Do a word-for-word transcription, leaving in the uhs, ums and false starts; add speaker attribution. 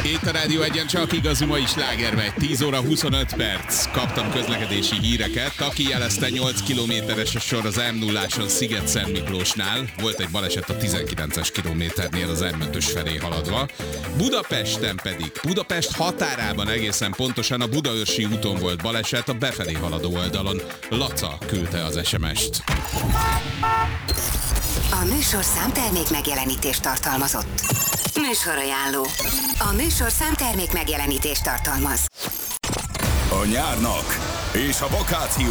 Speaker 1: Itt a Rádió Egyen csak igazi mai sláger megy. tíz óra huszonöt perc. Kaptam közlekedési híreket. Aki jelezte, nyolc kilométeres a sor az em nulláson Sziget-Szent Miklósnál. Volt egy baleset a tizenkilences kilométernél az em ötös felé haladva. Budapesten pedig, Budapest határában egészen pontosan a Budaörsi úton volt baleset, a befelé haladó oldalon. Laca küldte az es em est.
Speaker 2: A műsorszám termék megjelenítést tartalmazott. Műsorajánló. A műsorszám termék megjelenítést tartalmaz.
Speaker 3: A nyárnak és a vakáció